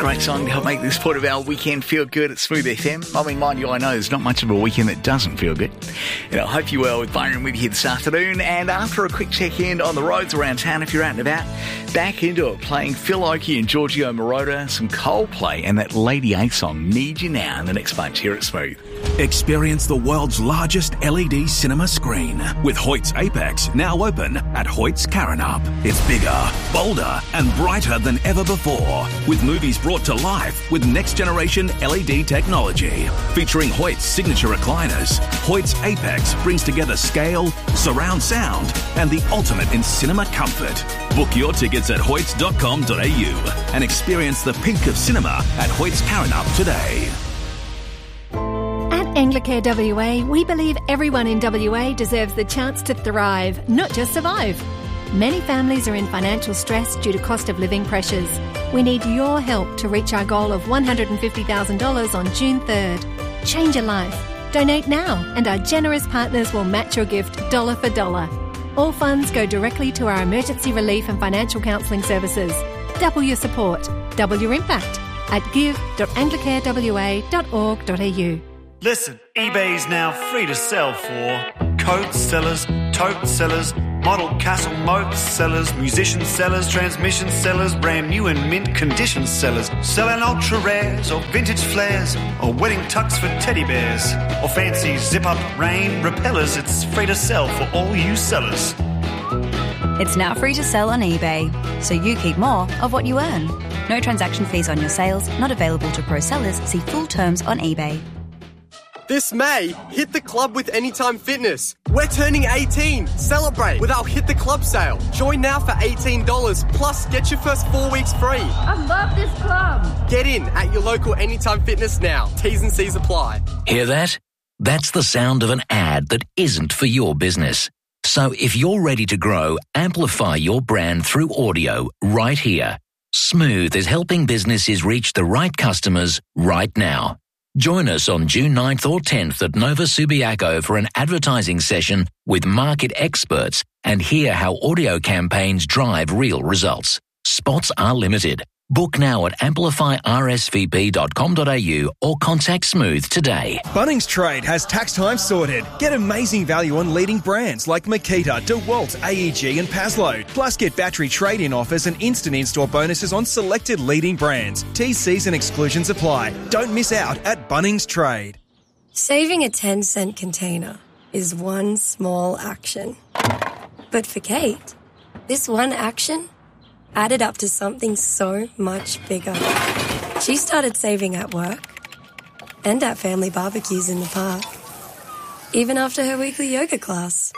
great song to help make this part of our weekend feel good at Smooth FM. I mean, mind you, I know there's not much of a weekend that doesn't feel good. And I hope you're well with Byron with you this afternoon. And after a quick check-in on the roads around town, if you're out and about, back into it, playing Phil Oakey and Giorgio Moroder, some Coldplay, and that Lady A song, Need You Now, in the next bunch here at Smooth. Experience the world's largest LED cinema screen with Hoyt's Apex now open at Hoyt's Karrinyup. It's bigger, bolder and brighter than ever before, with movies brought to life with next-generation LED technology. Featuring Hoyt's signature recliners, Hoyt's Apex brings together scale, surround sound and the ultimate in cinema comfort. Book your tickets at hoyts.com.au and experience the peak of cinema at Hoyt's Karrinyup today. At Anglicare WA, we believe everyone in WA deserves the chance to thrive, not just survive. Many families are in financial stress due to cost of living pressures. We need your help to reach our goal of $150,000 on June 3rd. Change your life. Donate now and our generous partners will match your gift dollar for dollar. All funds go directly to our emergency relief and financial counselling services. Double your support, double your impact at give.anglicarewa.org.au. Listen, eBay's now free to sell for coat sellers, tote sellers, model castle moat sellers, musician sellers, transmission sellers, brand new and mint condition sellers, selling ultra rares or vintage flares or wedding tux for teddy bears or fancy zip-up rain repellers. It's free to sell for all you sellers. It's now free to sell on eBay, so you keep more of what you earn. No transaction fees on your sales, not available to pro sellers. See full terms on eBay. This May, hit the club with Anytime Fitness. We're turning 18. Celebrate with our Hit the Club sale. Join now for $18, plus get your first 4 weeks free. I love this club. Get in at your local Anytime Fitness now. T's and C's apply. Hear that? That's the sound of an ad that isn't for your business. So if you're ready to grow, amplify your brand through audio right here. Smooth is helping businesses reach the right customers right now. Join us on June 9th or 10th at Nova Subiaco for an advertising session with market experts and hear how audio campaigns drive real results. Spots are limited. Book now at amplifyrsvp.com.au or contact Smooth today. Bunnings Trade has tax time sorted. Get amazing value on leading brands like Makita, DeWalt, AEG and Paslow. Plus get battery trade-in offers and instant in-store bonuses on selected leading brands. T's and exclusions apply. Don't miss out at Bunnings Trade. Saving a 10-cent container is one small action. But for Kate, this one action added up to something so much bigger. She started saving at work and at family barbecues in the park, even after her weekly yoga class.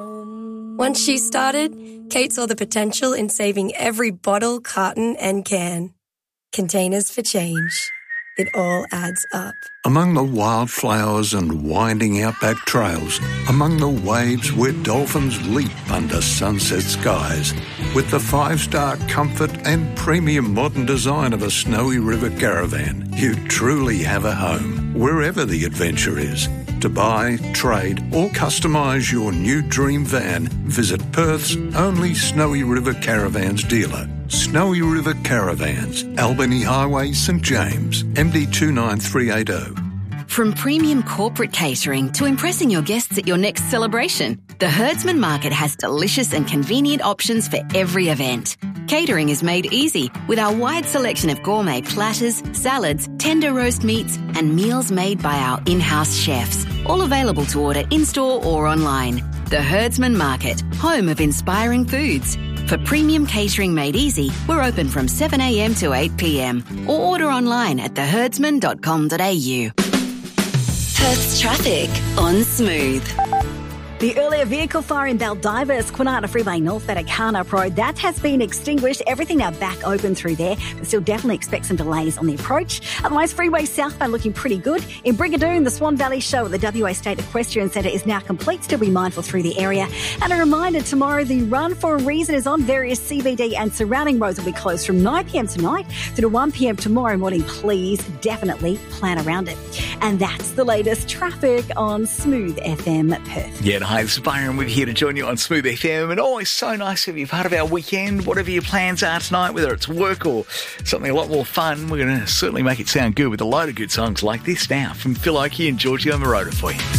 Once she started, Kate saw the potential in saving every bottle, carton and can. Containers for change. It all adds up. Among the wildflowers and winding outback trails, among the waves where dolphins leap under sunset skies, with the 5-star comfort and premium modern design of a Snowy River Caravan, you truly have a home, wherever the adventure is. To buy, trade or customise your new dream van, visit Perth's only Snowy River Caravans dealer. Snowy River Caravans, Albany Highway, St James, MD 29380. From premium corporate catering to impressing your guests at your next celebration, the Herdsman Market has delicious and convenient options for every event. Catering is made easy with our wide selection of gourmet platters, salads, tender roast meats and meals made by our in-house chefs, all available to order in-store or online. The Herdsman Market, home of inspiring foods. For premium catering made easy, we're open from 7 a.m. to 8 p.m. or order online at theherdsman.com.au. Perth's traffic on Smooth. The earlier vehicle fire in Baldivis, Kwinana Freeway North at Akarnup Road, that has been extinguished. Everything now back open through there, but still definitely expect some delays on the approach. Otherwise, freeway southbound looking pretty good. In Brigadoon, the Swan Valley show at the WA State Equestrian Centre is now complete. Still be mindful through the area. And a reminder, tomorrow the Run for a Reason is on. Various CBD and surrounding roads will be closed from 9 p.m. tonight through to 1 p.m. tomorrow morning. Please definitely plan around it. And that's the latest traffic on Smooth FM Perth. Yeah, Hi, this is Byron with you here to join you on Smooth FM, and always so nice to be part of our weekend. Whatever your plans are tonight, whether it's work or something a lot more fun, we're going to certainly make it sound good with a load of good songs like this now from Phil Oakey and Giorgio Moroder for you.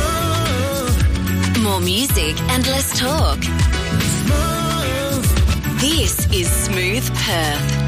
More music and less talk. This is Smooth Perth.